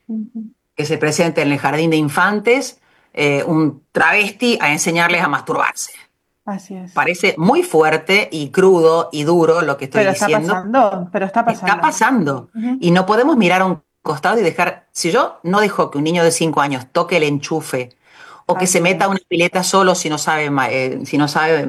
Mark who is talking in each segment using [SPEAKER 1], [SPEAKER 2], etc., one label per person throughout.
[SPEAKER 1] Ujú.
[SPEAKER 2] que se presente en el jardín de infantes un travesti a enseñarles a masturbarse.
[SPEAKER 1] Así es.
[SPEAKER 2] Parece muy fuerte y crudo y duro lo que estoy diciendo.
[SPEAKER 1] Pero está
[SPEAKER 2] Está
[SPEAKER 1] pasando.
[SPEAKER 2] pasando
[SPEAKER 1] Ujú.
[SPEAKER 2] y no podemos mirar a un costado y dejar, si yo no dejo que un niño de 5 años toque el enchufe o que se
[SPEAKER 1] Así
[SPEAKER 2] meta a una
[SPEAKER 1] es.
[SPEAKER 2] pileta solo si no sabe, si no sabe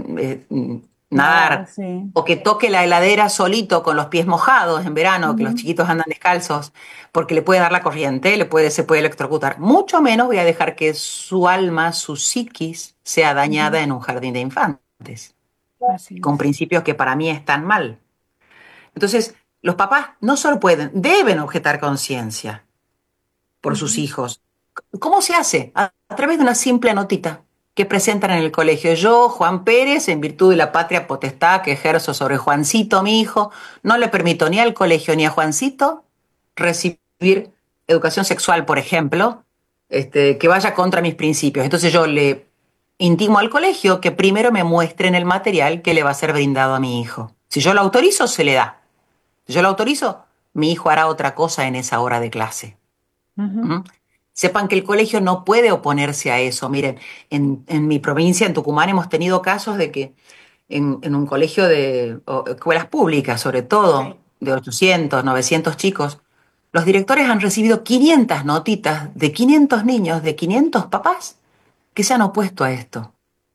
[SPEAKER 1] Nada,
[SPEAKER 2] nadar,
[SPEAKER 1] sí.
[SPEAKER 2] o que toque la heladera solito con los pies mojados en verano, que los
[SPEAKER 1] Ujú.
[SPEAKER 2] chiquitos andan descalzos, porque le puede dar la corriente, se puede electrocutar. Mucho menos voy a dejar que su alma, su psiquis, sea
[SPEAKER 1] Ujú.
[SPEAKER 2] dañada en un jardín de infantes,
[SPEAKER 1] Así
[SPEAKER 2] con
[SPEAKER 1] es.
[SPEAKER 2] principios que para mí están mal. Entonces, los papás no solo pueden, deben objetar conciencia por sus
[SPEAKER 1] Ujú.
[SPEAKER 2] hijos. ¿Cómo se hace? A través de una simple notita que presentan en el colegio. Yo, Juan Pérez, en virtud de la patria potestad que ejerzo sobre Juancito, mi hijo, no le permito ni al colegio ni a Juancito recibir educación sexual, por ejemplo, que vaya contra mis principios. Entonces yo le intimo al colegio que primero me muestren el material que le va a ser brindado a mi hijo. Si yo lo autorizo, se le da. Si yo lo autorizo, mi hijo hará otra cosa en esa hora de clase.
[SPEAKER 1] Ujú.
[SPEAKER 2] ¿Mm? Sepan que el colegio no puede oponerse a eso. Miren, en mi provincia, en Tucumán, hemos tenido casos de que en un colegio de escuelas públicas, sobre todo,
[SPEAKER 1] Sí.
[SPEAKER 2] de 800, 900 chicos, los directores han recibido 500 notitas de 500 niños, de 500 papás, que se han opuesto a esto.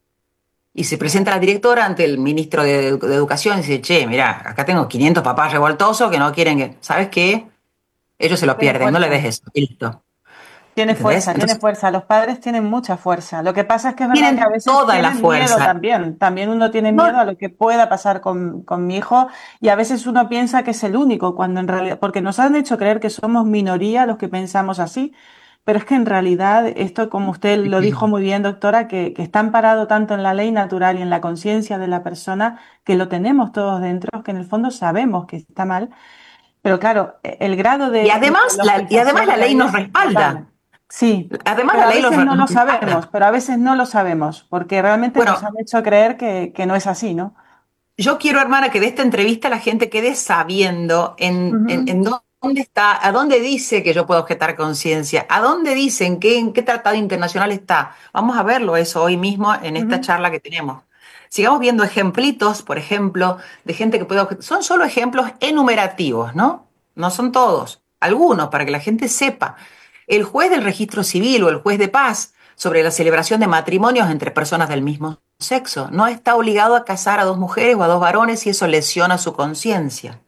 [SPEAKER 2] Y se presenta
[SPEAKER 1] Claro.
[SPEAKER 2] la directora ante el ministro de Educación y dice, che, mira, acá tengo 500 papás revoltosos que no quieren que, ¿sabes qué? Ellos se lo
[SPEAKER 1] Tiene
[SPEAKER 2] pierden, no le des
[SPEAKER 1] fuerza.
[SPEAKER 2] eso, y listo.
[SPEAKER 1] Tiene
[SPEAKER 2] ¿Entendés?
[SPEAKER 1] fuerza, tiene
[SPEAKER 2] Entonces,
[SPEAKER 1] fuerza. Los padres tienen mucha fuerza. Lo que pasa es que es verdad que a
[SPEAKER 2] tienen
[SPEAKER 1] veces
[SPEAKER 2] toda la
[SPEAKER 1] tienen miedo
[SPEAKER 2] fuerza.
[SPEAKER 1] también. También uno tiene miedo
[SPEAKER 2] No,
[SPEAKER 1] a lo que pueda pasar con mi hijo y a veces uno piensa que es el único, cuando en realidad, porque nos han hecho creer que somos minoría los que pensamos así, pero es que en realidad esto, como usted lo dijo muy bien, doctora, que está amparado tanto en la ley natural y en la conciencia de la persona, que lo tenemos todos dentro, que en el fondo sabemos que está mal. Pero claro, el grado de
[SPEAKER 2] y además
[SPEAKER 1] ideologización
[SPEAKER 2] la
[SPEAKER 1] que
[SPEAKER 2] ley
[SPEAKER 1] hay
[SPEAKER 2] nos
[SPEAKER 1] es notable.
[SPEAKER 2] respalda.
[SPEAKER 1] Sí,
[SPEAKER 2] Además
[SPEAKER 1] pero
[SPEAKER 2] la
[SPEAKER 1] a
[SPEAKER 2] ley
[SPEAKER 1] veces no lo
[SPEAKER 2] nos respalda.
[SPEAKER 1] sabemos, pero a veces no lo sabemos, porque realmente nos
[SPEAKER 2] Bueno,
[SPEAKER 1] han hecho creer que no es así, ¿no?
[SPEAKER 2] yo quiero, hermana, que de esta entrevista la gente quede sabiendo
[SPEAKER 1] Ujú.
[SPEAKER 2] en dónde está, a dónde dice que yo puedo objetar conciencia, a dónde dice, en qué tratado internacional está. Vamos a verlo eso hoy mismo en esta
[SPEAKER 1] Ujú.
[SPEAKER 2] charla que tenemos. Sigamos viendo ejemplitos, por ejemplo, de gente que puede objetar. Son solo ejemplos enumerativos, ¿no? No son todos, algunos, para que la gente sepa. El juez del registro civil o el juez de paz sobre la celebración de matrimonios entre personas del mismo sexo no está obligado a casar a dos mujeres o a dos varones si eso lesiona su conciencia,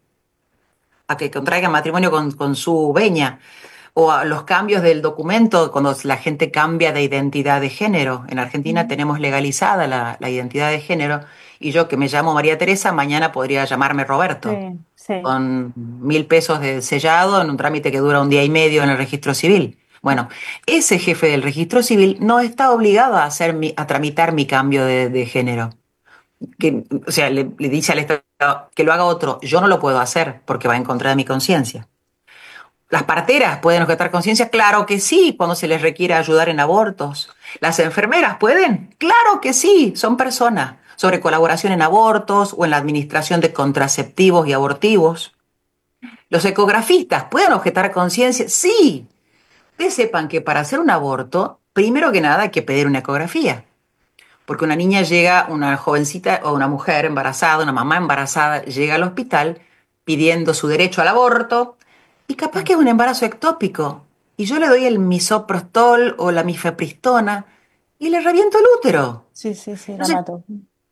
[SPEAKER 2] a que contraiga matrimonio con su veña, o a los cambios del documento cuando la gente cambia de identidad de género. En Argentina
[SPEAKER 1] Ujú.
[SPEAKER 2] tenemos legalizada la identidad de género y yo que me llamo María Teresa, mañana podría llamarme Roberto,
[SPEAKER 1] Sí, sí.
[SPEAKER 2] con 1.000 pesos de sellado en un trámite que dura un día y medio en el registro civil. Bueno, ese jefe del registro civil no está obligado a a tramitar mi cambio de género. O sea, le dice al Estado que lo haga otro. Yo no lo puedo hacer porque va en contra de mi conciencia. ¿Las parteras pueden objetar conciencia? Claro que sí, cuando se les requiere ayudar en abortos. ¿Las enfermeras pueden? Claro que sí, son personas. Sobre colaboración en abortos o en la administración de contraceptivos y abortivos. ¿Los ecografistas pueden objetar conciencia? Sí. Ustedes sepan que para hacer un aborto, primero que nada hay que pedir una ecografía. Porque una niña llega, una jovencita o una mujer embarazada, una mamá embarazada, llega al hospital pidiendo su derecho al aborto y capaz que
[SPEAKER 1] Sí,
[SPEAKER 2] es un embarazo ectópico. Y yo le doy el misoprostol o la mifepristona y le reviento el útero.
[SPEAKER 1] sí, sí, sí, la
[SPEAKER 2] Entonces,
[SPEAKER 1] mato.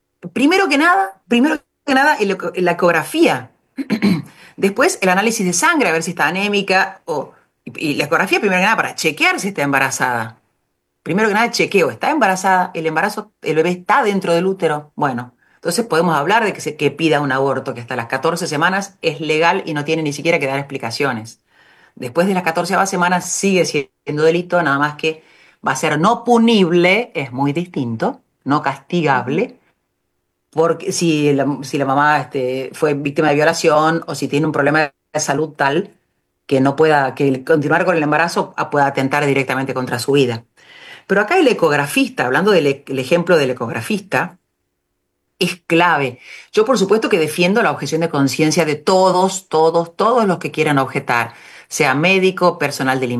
[SPEAKER 2] primero que nada, la ecografía. Después, el análisis de sangre, a ver si está anémica. Y la ecografía, primero que nada, para chequear si está embarazada. Primero que nada, chequeo, ¿está embarazada? ¿El embarazo, el bebé está dentro del útero? Bueno, entonces podemos hablar de que pida un aborto, que hasta las 14 semanas es legal y no tiene ni siquiera que dar explicaciones. Después de las 14 semanas sigue siendo delito, nada más que va a ser no punible, es muy distinto, no
[SPEAKER 1] Ujú.
[SPEAKER 2] castigable, porque si la mamá fue víctima de violación o si tiene un problema de salud tal que no pueda, que continuar con el embarazo pueda atentar directamente contra su vida. Pero acá el ecografista, hablando del ejemplo del ecografista, es clave. Yo por supuesto que defiendo la objeción de conciencia de todos los que quieran objetar, sea médico, personal de